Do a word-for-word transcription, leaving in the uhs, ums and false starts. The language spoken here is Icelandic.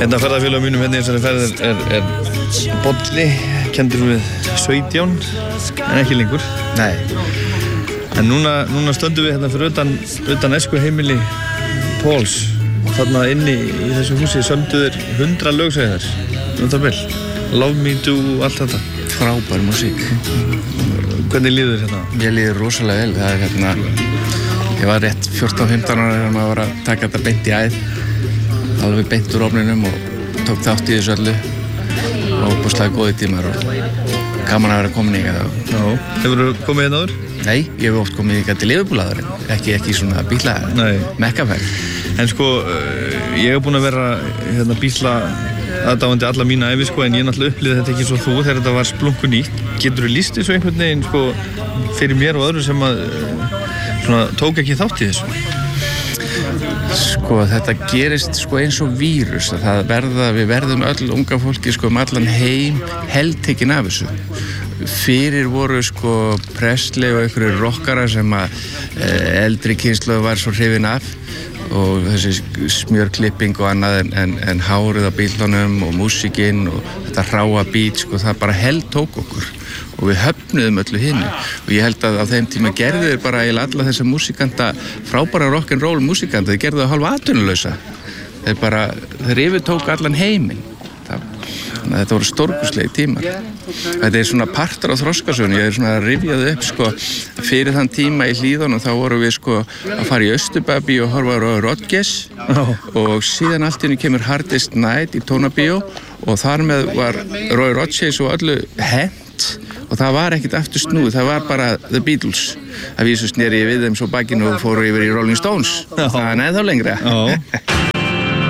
Hérna ferðafélagum mínum hérna í þessari ferð er, er, er bolli, kendur við sautján, en ekki lengur. Nei. En núna, núna stöndum við hérna fyrir utan, utan æsku heimili Páls. Þarna inni í þessu húsi sönduður hundra lög, segir þær. Um það vel. Love Me Do, allt þetta. Frábær músík. Hvernig líður þér hérna? Mér líður rosalega vel. Það er hérna, ég var rétt fjórtán fimmtán ára þegar maður var að taka þetta beint í æð. Alveg beint úr ofninum og tók þátt í þessu öllu. Og bústlega góði tímar og gaman að vera komin í það. Já. Hefurðu komið hérna áður? Nei, ég hef oft komið í til Liverpool-aður, ekki, ekki svona bíla mekkaferð. En sko, ég hef búin að vera hérna, bíla aðdáandi alla mína ævi, sko, en ég náttúrulega upplýði þetta ekki eins og þú þegar þetta var splunku nýtt. Getur þú lýst þessu einhvern veginn, sko, fyrir mér og öðru sem að svona, tók ekki þátt í þessu? Sko, þetta gerist sko eins og vírus. Það verða, við verðum öll unga fólki sko um allan heim heltekin af þessu. Fyrir voru sko Presley og einhverju rockara sem að eh, eldri kynslóð var svo hrifin af og þessi smjörklipping og annað en, en, en hárið á bílunum og músíkinn og þetta hráa beat sko, það bara held tók okkur og við höfnuðum öllu hinnu og ég held að á þeim tíma gerðu þeir bara alla þessa músíkanta, frábæra rock'n'roll músíkanta, þeir gerðu það hálfa atvinnulausa. Þeir bara, þeir yfirtóku allan heiminn. Þannig að þetta voru stórkostlegi tímar. Þetta er svona partur á þroskasögunni. Ég er svona að rifjaði upp sko fyrir þann tíma í Hlíðunum þá vorum við sko að fara í Austurbæbíó og horfa á Roy Rodgers oh. og síðan allt í einu kemur Hardest Night í Tónabíó og þar með var Roy Rodgers og öllu hent og það var ekkert aftur snúð, það var bara The Beatles. Það vísu sneri ég við þeim svo bakinu og fóru yfir í Rolling Stones. Oh. Það er neð þá lengra. Oh.